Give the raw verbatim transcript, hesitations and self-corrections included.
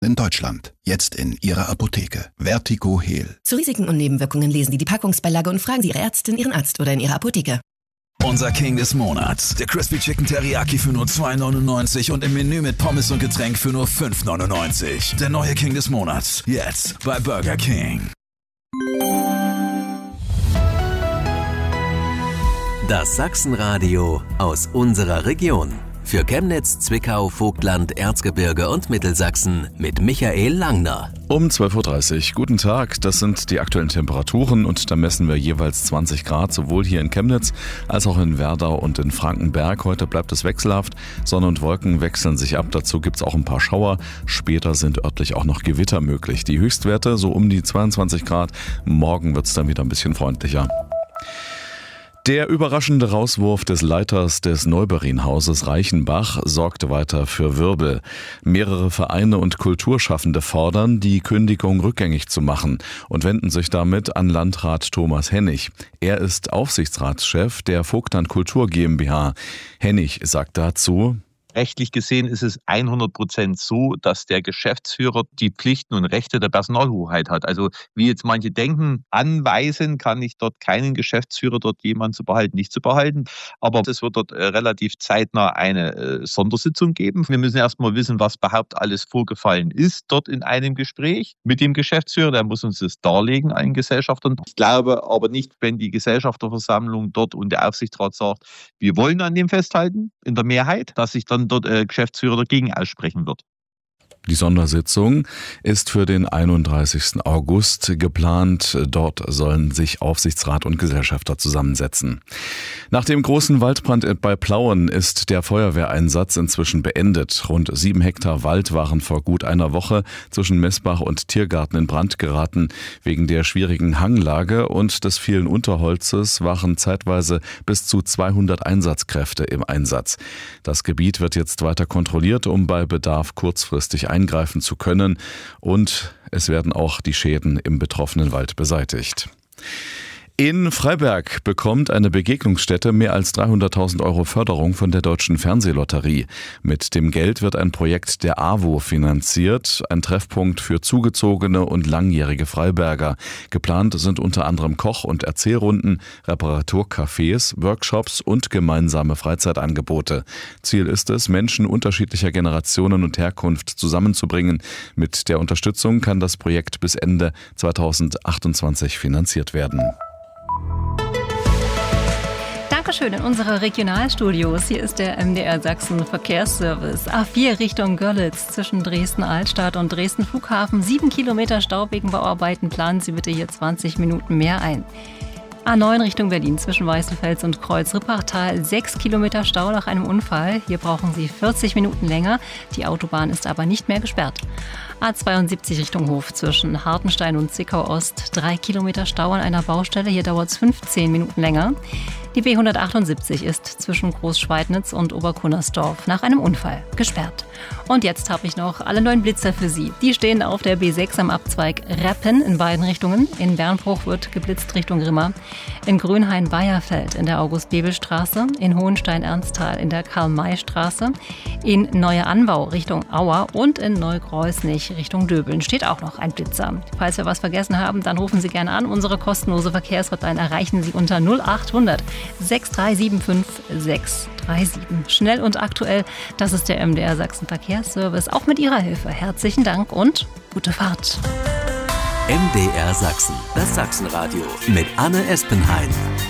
in Deutschland. Jetzt in Ihrer Apotheke. Vertigo Heal. Zu Risiken und Nebenwirkungen lesen Sie die Packungsbeilage und fragen Sie Ihre Ärztin, Ihren Arzt oder in Ihrer Apotheke. Unser King des Monats. Der Crispy Chicken Teriyaki für nur zwei neunundneunzig und im Menü mit Pommes und Getränk für nur fünf neunundneunzig. Der neue King des Monats. Jetzt bei Burger King. Das Sachsenradio aus unserer Region. Für Chemnitz, Zwickau, Vogtland, Erzgebirge und Mittelsachsen mit Michael Langner. Um zwölf Uhr dreißig. Guten Tag, das sind die aktuellen Temperaturen und da messen wir jeweils zwanzig Grad, sowohl hier in Chemnitz als auch in Werdau und in Frankenberg. Heute bleibt es wechselhaft, Sonne und Wolken wechseln sich ab, dazu gibt es auch ein paar Schauer. Später sind örtlich auch noch Gewitter möglich. Die Höchstwerte so um die zweiundzwanzig Grad, morgen wird es dann wieder ein bisschen freundlicher. Der überraschende Rauswurf des Leiters des Neuberienhauses Reichenbach sorgte weiter für Wirbel. Mehrere Vereine und Kulturschaffende fordern, die Kündigung rückgängig zu machen und wenden sich damit an Landrat Thomas Hennig. Er ist Aufsichtsratschef der Vogtland Kultur GmbH. Hennig sagt dazu: Rechtlich gesehen ist es hundert Prozent so, dass der Geschäftsführer die Pflichten und Rechte der Personalhoheit hat. Also wie jetzt manche denken, anweisen kann ich dort keinen Geschäftsführer, dort jemanden zu behalten, nicht zu behalten. Aber es wird dort relativ zeitnah eine Sondersitzung geben. Wir müssen erstmal wissen, was überhaupt alles vorgefallen ist dort in einem Gespräch mit dem Geschäftsführer. Der muss uns das darlegen, allen Gesellschaftern. Ich glaube aber nicht, wenn die Gesellschafterversammlung dort und der Aufsichtsrat sagt, wir wollen an dem festhalten, in der Mehrheit, dass sich dann dort äh, Geschäftsführer dagegen aussprechen wird. Die Sondersitzung ist für den einunddreißigsten August geplant. Dort sollen sich Aufsichtsrat und Gesellschafter zusammensetzen. Nach dem großen Waldbrand bei Plauen ist der Feuerwehreinsatz inzwischen beendet. Rund sieben Hektar Wald waren vor gut einer Woche zwischen Messbach und Tiergarten in Brand geraten. Wegen der schwierigen Hanglage und des vielen Unterholzes waren zeitweise bis zu zweihundert Einsatzkräfte im Einsatz. Das Gebiet wird jetzt weiter kontrolliert, um bei Bedarf kurzfristig eingreifen zu können, und es werden auch die Schäden im betroffenen Wald beseitigt. In Freiberg bekommt eine Begegnungsstätte mehr als dreihunderttausend Euro Förderung von der Deutschen Fernsehlotterie. Mit dem Geld wird ein Projekt der A W O finanziert, ein Treffpunkt für zugezogene und langjährige Freiberger. Geplant sind unter anderem Koch- und Erzählrunden, Reparaturcafés, Workshops und gemeinsame Freizeitangebote. Ziel ist es, Menschen unterschiedlicher Generationen und Herkunft zusammenzubringen. Mit der Unterstützung kann das Projekt bis Ende zweitausendachtundzwanzig finanziert werden. Dankeschön in unsere Regionalstudios. Hier ist der M D R Sachsen Verkehrsservice. A vier Richtung Görlitz zwischen Dresden-Altstadt und Dresden-Flughafen. Sieben Kilometer Stau wegen Bauarbeiten. Planen Sie bitte hier zwanzig Minuten mehr ein. A neun Richtung Berlin zwischen Weißenfels und Kreuz-Rippachtal. Sechs Kilometer Stau nach einem Unfall. Hier brauchen Sie vierzig Minuten länger. Die Autobahn ist aber nicht mehr gesperrt. A zweiundsiebzig Richtung Hof zwischen Hartenstein und Zwickau Ost. Drei Kilometer Stau an einer Baustelle. Hier dauert es fünfzehn Minuten länger. Die B hundertachtundsiebzig ist zwischen Großschweidnitz und Oberkunnersdorf nach einem Unfall gesperrt. Und jetzt habe ich noch alle neuen Blitzer für Sie. Die stehen auf der B sechs am Abzweig Reppen in beiden Richtungen. In Bernbruch wird geblitzt Richtung Grimma. In Grünhain-Bayerfeld in der August-Bebel-Straße. In Hohenstein-Ernsthal in der Karl-May-Straße. In Neuer Anbau Richtung Auer und in Neukreusnich Richtung Döbeln steht auch noch ein Blitzer. Falls wir was vergessen haben, dann rufen Sie gerne an. Unsere kostenlose Verkehrshotline erreichen Sie unter null achthundert sechs drei sieben fünf sechs drei sieben. Schnell und aktuell, das ist der M D R Sachsen Verkehrsservice. Auch mit Ihrer Hilfe herzlichen Dank und gute Fahrt. M D R Sachsen, das Sachsenradio mit Anne Espenhain.